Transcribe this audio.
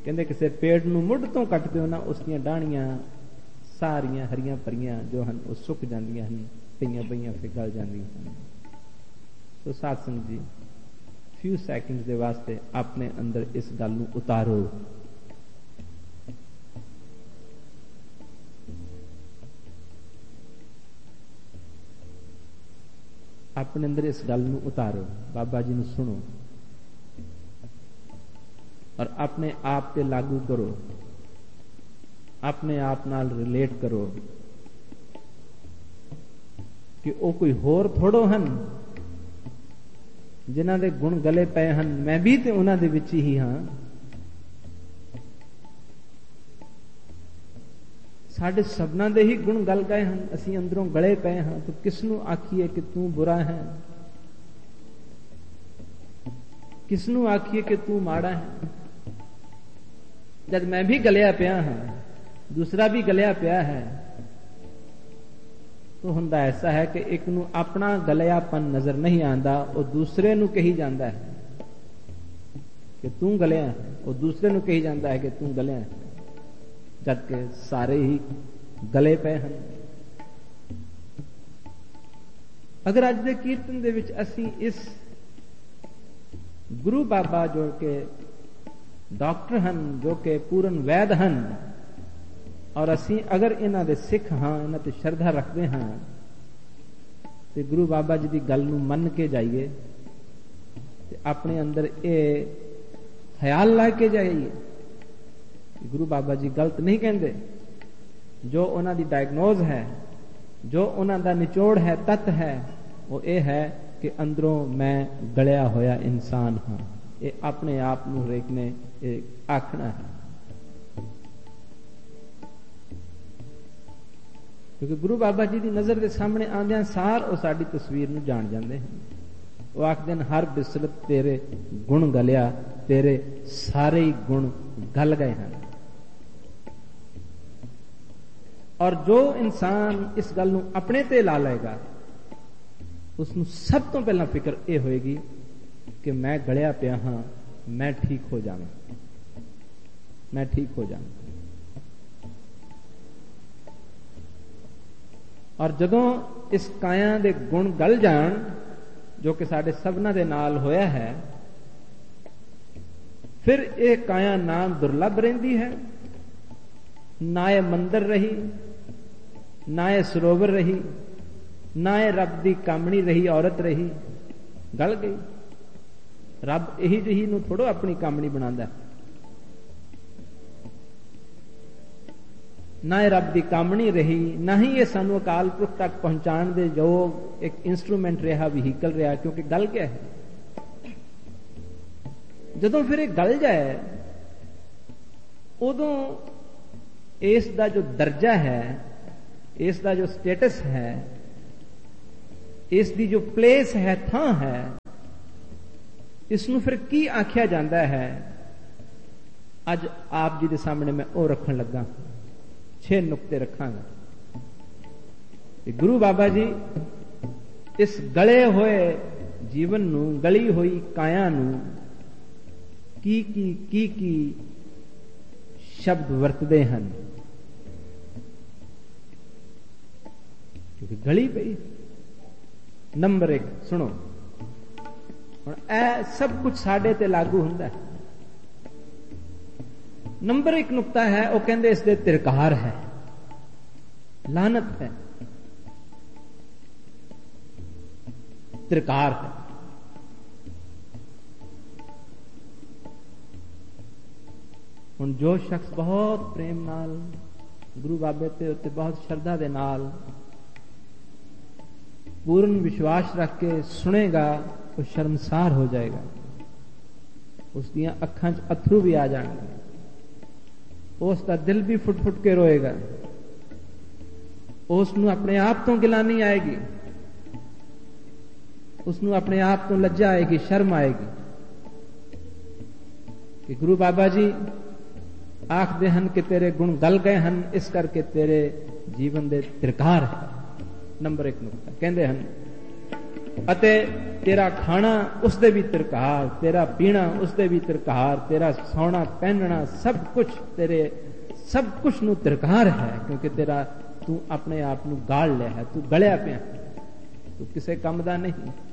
कहते किसी पेड़ नूं मुੱਢ ਤੋਂ ਕੱਟ ਦਿਓ ਨਾ, ਉਸ ਦੀਆਂ ਡਾਹਣੀਆਂ ਸਾਰੀਆਂ ਹਰੀਆਂ ਭਰੀਆਂ ਜੋ ਹਨ ਉਹ ਸੁੱਕ ਜਾਂਦੀਆਂ ਹਨ, ਪਈਆਂ ਪਈਆਂ ਫਿਰ ਗਲ ਜਾਂਦੀਆਂ ਹਨ। ਸੋ ਸਾਧ ਸੰਗਤ ਜੀ, few seconds ਦੇ ਵਾਸਤੇ ਆਪਣੇ ਅੰਦਰ ਇਸ ਗੱਲ ਨੂੰ ਉਤਾਰੋ। ਆਪਣੇ ਅੰਦਰ ਇਸ ਗੱਲ ਨੂੰ ਉਤਾਰੋ, ਬਾਬਾ ਜੀ ਨੂੰ ਸੁਣੋ ਔਰ ਆਪਣੇ ਆਪ ਤੇ ਲਾਗੂ ਕਰੋ, ਆਪਣੇ ਆਪ ਨਾਲ ਰਿਲੇਟ ਕਰੋ ਕਿ ਉਹ ਕੋਈ ਹੋਰ ਥੋੜੋ ਹਨ ਜਿਨ੍ਹਾਂ ਦੇ ਗੁਣ ਗਲੇ ਪਏ ਹਨ, ਮੈਂ ਵੀ ਤੇ ਉਹਨਾਂ ਦੇ ਵਿੱਚ ਹੀ ਹਾਂ। ਸਾਡੇ ਸਭਨਾਂ ਦੇ ਹੀ ਗੁਣ ਗਲ ਗਏ ਹਨ, ਅਸੀਂ ਅੰਦਰੋਂ ਗਲੇ ਪਏ ਹਾਂ। ਤਾਂ ਕਿਸ ਨੂੰ ਆਖੀਏ ਕਿ ਤੂੰ ਬੁਰਾ ਹੈ, ਕਿਸ ਨੂੰ ਆਖੀਏ ਕਿ ਤੂੰ ਮਾੜਾ ਹੈ, ਜਦ ਮੈਂ ਵੀ ਗਲਿਆ ਪਿਆ ਹਾਂ, ਦੂਸਰਾ ਵੀ ਗਲਿਆ ਪਿਆ ਹੈ। ਤਾਂ ਹੁੰਦਾ ਐਸਾ ਹੈ ਕਿ ਇੱਕ ਨੂੰ ਆਪਣਾ ਗਲਿਆਪਨ ਨਜ਼ਰ ਨਹੀਂ ਆਉਂਦਾ, ਉਹ ਦੂਸਰੇ ਨੂੰ ਕਹੀ ਜਾਂਦਾ ਹੈ ਕਿ ਤੂੰ ਗਲਿਆ ਹੈ, ਉਹ ਦੂਸਰੇ ਨੂੰ ਕਹੀ ਜਾਂਦਾ ਹੈ ਕਿ ਤੂੰ ਗਲਿਆ ਹੈ, ਜਦ ਕਿ ਸਾਰੇ ਹੀ ਗਲੇ ਪਏ ਹਨ। ਅਗਰ ਅੱਜ ਦੇ ਕੀਰਤਨ ਦੇ ਵਿੱਚ ਅਸੀਂ ਇਸ ਗੁਰੂ ਬਾਬਾ ਜੋ ਕਿ ਡਾਕਟਰ ਹਨ, ਜੋ ਕਿ ਪੂਰਨ ਵੈਦ ਹਨ, ਔਰ ਅਸੀਂ ਅਗਰ ਇਹਨਾਂ ਦੇ ਸਿੱਖ ਹਾਂ, ਇਹਨਾਂ ਤੇ ਸ਼ਰਧਾ ਰੱਖਦੇ ਹਾਂ, ਤੇ ਗੁਰੂ ਬਾਬਾ ਜੀ ਦੀ ਗੱਲ ਨੂੰ ਮੰਨ ਕੇ ਜਾਈਏ ਤੇ ਆਪਣੇ ਅੰਦਰ ਇਹ ਖਿਆਲ ਲਾ ਕੇ ਜਾਈਏ ਗੁਰੂ ਬਾਬਾ ਜੀ ਗਲਤ ਨਹੀਂ ਕਹਿੰਦੇ। ਜੋ ਉਹਨਾਂ ਦੀ ਡਾਇਗਨੋਜ਼ ਹੈ, ਜੋ ਉਹਨਾਂ ਦਾ ਨਿਚੋੜ ਹੈ, ਤੱਤ ਹੈ, ਉਹ ਇਹ ਹੈ ਕਿ ਅੰਦਰੋਂ ਮੈਂ ਗਲਿਆ ਹੋਇਆ ਇਨਸਾਨ ਹਾਂ। ਇਹ ਆਪਣੇ ਆਪ ਨੂੰ ਹਰੇਕ ਨੇ ਇਹ ਆਖਣਾ ਹੈ, ਕਿਉਂਕਿ ਗੁਰੂ ਬਾਬਾ ਜੀ ਦੀ ਨਜ਼ਰ ਦੇ ਸਾਹਮਣੇ ਆਉਂਦਿਆਂ ਸਾਰ ਉਹ ਸਾਡੀ ਤਸਵੀਰ ਨੂੰ ਜਾਣ ਜਾਂਦੇ ਹਨ। ਉਹ ਆਖਦੇ ਨੇ ਹਰ ਬਿਸਲਤ ਤੇਰੇ ਗੁਣ ਗਲਿਆ, ਤੇਰੇ ਸਾਰੇ ਹੀ ਗੁਣ ਗਲ ਗਏ ਹਨ। ਔਰ ਜੋ ਇਨਸਾਨ ਇਸ ਗੱਲ ਨੂੰ ਆਪਣੇ ਤੇ ਲਾ ਲਏਗਾ, ਉਸ ਨੂੰ ਸਭ ਤੋਂ ਪਹਿਲਾਂ ਫਿਕਰ ਇਹ ਹੋਏਗੀ ਕਿ ਮੈਂ ਗਲਿਆ ਪਿਆ ਹਾਂ, ਮੈਂ ਠੀਕ ਹੋ ਜਾਵਾਂ, ਮੈਂ ਠੀਕ ਹੋ ਜਾਵਾਂ। ਔਰ ਜਦੋਂ ਇਸ ਕਾਇਆ ਦੇ ਗੁਣ ਗਲ ਜਾਣ, ਜੋ ਕਿ ਸਾਡੇ ਸਭਨਾਂ ਦੇ ਨਾਲ ਹੋਇਆ ਹੈ, ਫਿਰ ਇਹ ਕਾਇਆ ਨਾ ਦੁਰਲਭ ਰਹਿੰਦੀ ਹੈ, ਨਾ ਇਹ ਮੰਦਰ ਰਹੀ, ਨਾ ਇਹ ਸਰੋਵਰ ਰਹੀ, ਨਾ ਇਹ ਰੱਬ ਦੀ ਕਾਮਣੀ ਰਹੀ, ਔਰਤ ਰਹੀ, ਗਲ ਗਈ। ਰੱਬ ਇਹੀ ਜਿਹੀ ਨੂੰ ਥੋੜੋ ਆਪਣੀ ਕਾਮਣੀ ਬਣਾਉਂਦਾ, ਨਾ ਇਹ ਰੱਬ ਦੀ ਕਾਮਣੀ ਰਹੀ, ਨਾ ਹੀ ਇਹ ਸਾਨੂੰ ਅਕਾਲ ਪੁਰਖ ਤੱਕ ਪਹੁੰਚਾਉਣ ਦੇ ਯੋਗ ਇੱਕ ਇੰਸਟਰੂਮੈਂਟ ਰਿਹਾ, ਵਹੀਕਲ ਰਿਹਾ, ਕਿਉਂਕਿ ਗਲ ਗਿਆ ਹੈ। ਜਦੋਂ ਫਿਰ ਇਹ ਗਲ ਜਾਏ, ਉਦੋਂ ਇਸ ਦਾ ਜੋ ਦਰਜਾ ਹੈ, ਇਸ ਦਾ ਜੋ ਸਟੇਟਸ ਹੈ, ਇਸ ਦੀ ਜੋ ਪਲੇਸ ਹੈ, ਥਾਂ ਹੈ, ਇਸ ਨੂੰ ਫਿਰ ਕੀ ਆਖਿਆ ਜਾਂਦਾ ਹੈ, ਅੱਜ ਆਪ ਜੀ ਦੇ ਸਾਹਮਣੇ ਮੈਂ ਉਹ ਰੱਖਣ ਲੱਗਾ। 6 ਨੁਕਤੇ ਰੱਖਾਂਗਾ। ਗੁਰੂ ਬਾਬਾ ਜੀ ਇਸ ਗਲੇ ਹੋਏ ਜੀਵਨ ਨੂੰ, ਗਲੀ ਹੋਈ ਕਾਇਆ ਨੂੰ ਕੀ ਸ਼ਬਦ ਵਰਤਦੇ ਹਨ, ਕਿਉਂਕਿ ਗਲੀ ਪਈ। ਨੰਬਰ 1 ਸੁਣੋ, ਹੁਣ ਇਹ ਸਭ ਕੁਝ ਸਾਡੇ ਤੇ ਲਾਗੂ ਹੁੰਦਾ ਹੈ। ਨੰਬਰ 1 ਨੁਕਤਾ ਹੈ, ਉਹ ਕਹਿੰਦੇ ਇਸ ਦੇ ਤਿਰਕਾਰ ਹੈ, ਲਾਨਤ ਹੈ, ਤਿਰਕਾਰ ਹੈ। ਹੁਣ ਜੋ ਸ਼ਖਸ ਬਹੁਤ ਪ੍ਰੇਮ ਨਾਲ ਗੁਰੂ ਬਾਬੇ ਤੇ ਉੱਤੇ ਬਹੁਤ ਸ਼ਰਧਾ ਦੇ ਨਾਲ ਪੂਰਨ ਵਿਸ਼ਵਾਸ ਰੱਖ ਕੇ ਸੁਣੇਗਾ, ਉਹ ਸ਼ਰਮਸਾਰ ਹੋ ਜਾਏਗਾ। ਉਸ ਦੀਆਂ ਅੱਖਾਂ 'ਚ ਅਥਰੂ ਵੀ ਆ ਜਾਣਗੇ, ਉਸ ਦਾ ਦਿਲ ਵੀ ਫੁੱਟ ਫੁੱਟ ਕੇ ਰੋਏਗਾ, ਉਸ ਨੂੰ ਆਪਣੇ ਆਪ ਤੋਂ ਗਿਲਾਨੀ ਆਏਗੀ, ਉਸ ਨੂੰ ਆਪਣੇ ਆਪ ਤੋਂ ਲੱਜਾ ਆਏਗੀ, ਸ਼ਰਮ ਆਏਗੀ ਕਿ ਗੁਰੂ ਬਾਬਾ ਜੀ ਆਖਦੇ ਹਨ ਕਿ ਤੇਰੇ ਗੁਣ ਗਲ ਗਏ ਹਨ, ਇਸ ਕਰਕੇ ਤੇਰੇ ਜੀਵਨ ਦੇ ਤਿਰਕਾਰ ਹੈ। ਨੰਬਰ 1 ਨੁਕਤਾ ਕਹਿੰਦੇ ਹਨ, ਅਤੇ ਤੇਰਾ ਖਾਣਾ ਉਸ ਦੇ ਵੀ ਤਿਰਕਾਰ, ਤੇਰਾ ਪੀਣਾ ਉਸ ਦੇ ਵੀ ਤਿਰਕਾਰ, ਤੇਰਾ ਸੌਣਾ ਪਹਿਨਣਾ ਸਭ ਕੁਝ ਤੇਰੇ, ਸਭ ਕੁਝ ਨੂੰ ਤਿਰਕਾਰ ਹੈ, ਕਿਉਂਕਿ ਤੇਰਾ ਤੂੰ ਆਪਣੇ ਆਪ ਨੂੰ ਗਾਲ ਲਿਆ ਹੈ, ਤੂੰ ਗਲਿਆ ਪਿਆ, ਤੂੰ ਕਿਸੇ ਕੰਮ ਦਾ ਨਹੀਂ।